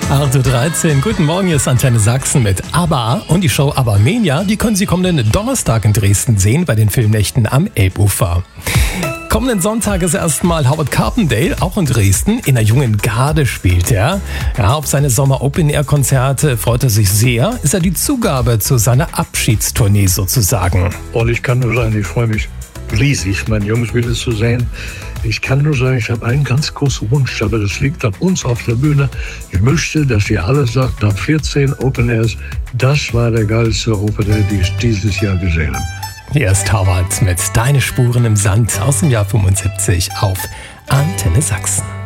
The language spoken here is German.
8:13 Uhr, guten Morgen, hier ist Antenne Sachsen mit ABBA und die Show ABBA-Mania, die können Sie kommenden Donnerstag in Dresden sehen bei den Filmnächten am Elbufer. Kommenden Sonntag ist erstmal Howard Carpendale, auch in Dresden, in der jungen Garde spielt er. Ja, auf seine Sommer-Open-Air-Konzerte freut er sich sehr, ist er die Zugabe zu seiner Abschiedstournee sozusagen. Und ich kann nur sagen, ich freue mich riesig, meine Jungs wieder zu sehen. Ich kann nur sagen, ich habe einen ganz großen Wunsch, aber das liegt an uns auf der Bühne. Ich möchte, dass ihr alle sagt, nach 14 Open Airs, das war der geilste Open Air, den ich dieses Jahr gesehen habe. Hier ist Howard mit Deine Spuren im Sand aus dem Jahr 75 auf Antenne Sachsen.